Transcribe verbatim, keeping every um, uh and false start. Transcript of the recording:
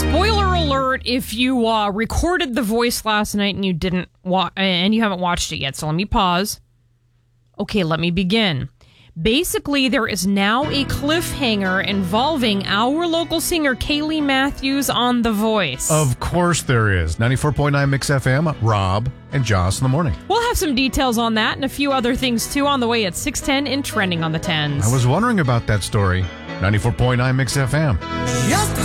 Spoiler alert if you uh, recorded The Voice last night and you didn't wa- and you haven't watched it yet. So let me pause. Okay, let me begin. Basically, there is now a cliffhanger involving our local singer Kaylee Matthews on The Voice. Of course there is. ninety-four point nine Mix F M, Rob and Joss in the morning. We'll have some details on that and a few other things too on the way at six ten in Trending on the tens. I was wondering about that story. ninety-four point nine Mix F M. Just